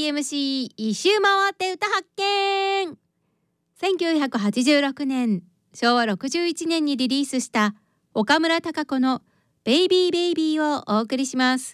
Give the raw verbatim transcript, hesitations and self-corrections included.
ーエムシー 一周回って歌発見。せんきゅうひゃくはちじゅうろくねん、しょうわろくじゅういちねんにリリースした岡村孝子のベイビーベイビーをお送りします。